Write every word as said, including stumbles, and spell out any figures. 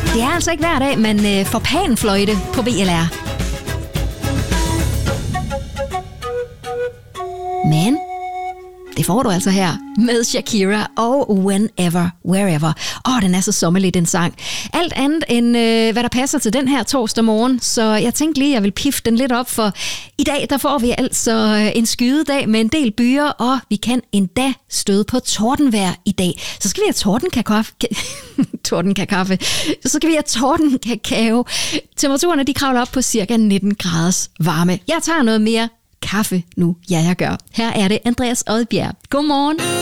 Det er altså ikke hver dag, man øh, får panfløjte på B L R. Men det får du altså her med Shakira og Whenever, Wherever. Åh, den er så sommerlig, den sang. Alt andet end, øh, hvad der passer til den her torsdag morgen, så jeg tænkte lige, at jeg vil pifte den lidt op, for i dag, der får vi altså en skydedag med en del byer, og vi kan endda støde på tordenvejr i dag. Så skal vi have tordenkakaffe. tordenkakaffe. Så skal vi have tordenkakao. Temperaturerne, de kravler op på cirka nitten graders varme. Jeg tager noget mere kaffe nu, ja jeg gør. Her er det Andreas Odbjerg. Godmorgen.